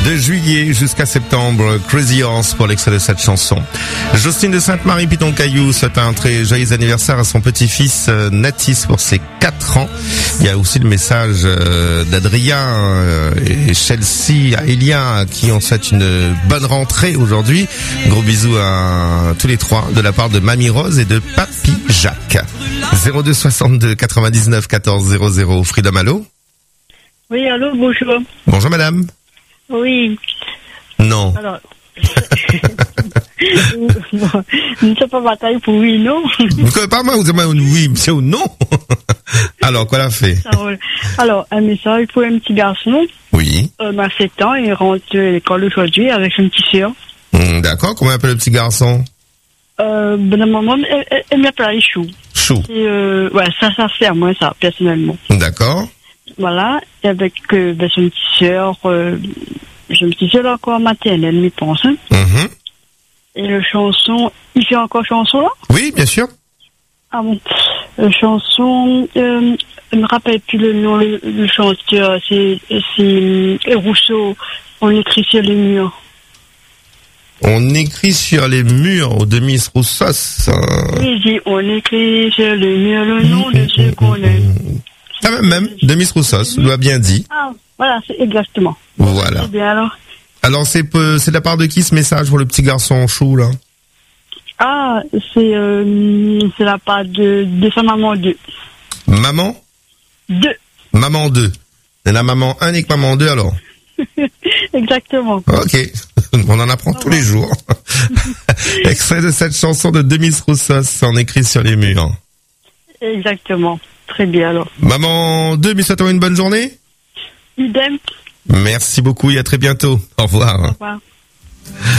De juillet jusqu'à septembre, Crazy Horse pour l'extrait de cette chanson. Jocelyne de Sainte-Marie Piton-Caillou souhaite un très joyeux anniversaire à son petit-fils Natis pour ses 4 ans. Il y a aussi le message d'Adrien et Chelsea, Aélia qui ont souhaite une bonne rentrée aujourd'hui. Gros bisous à tous les trois de la part de Mamie Rose et de Papy Jacques. 02 62 99 14 00. Freedom, allô? Oui, allô, bonjour. Bonjour madame. Oui. Non. Alors, nous ne sommes pas bataille pour oui, non. Vous connaissez pas moi, vous dites oui, c'est ou non. Alors, quoi l'a fait? Alors, un message pour un petit garçon. Oui. Il a 7 ans, il rentre à l'école aujourd'hui avec une petite sœur. D'accord, comment appelle le petit garçon? Ben, maman, elle m'appelle Chou. Chou. Ouais, ça fait à moi, ça, personnellement. D'accord. Voilà, et avec son petite sœur, j'ai une petite sœur encore maternelle, je pense. Hein. Mm-hmm. Et le chanson, il fait encore chanson là? Oui, bien sûr. Ah bon. Chanson, je me rappelle plus le nom, le chanteur, c'est Rousseau, on écrit sur les murs. On écrit sur les murs de Miss Roussos. Oui, on écrit sur les murs le nom de ceux qu'on aime. Ah, même, de Miss Roussos, doit bien dit. Ah, voilà, c'est exactement. Voilà. C'est bien alors. Alors, c'est de la part de qui ce message pour le petit garçon Chou, là? Ah, c'est la part de sa maman 2. Maman? 2. Maman 2. Et la maman 1 et que maman 2, alors? Exactement. Ok. On en apprend tous les jours. Extrait de cette chanson de Miss Roussos, on écrit sur les murs. Exactement. Très bien alors. Maman 2, mais souhaitons une bonne journée. Idem. Merci beaucoup et à très bientôt. Au revoir. Au revoir.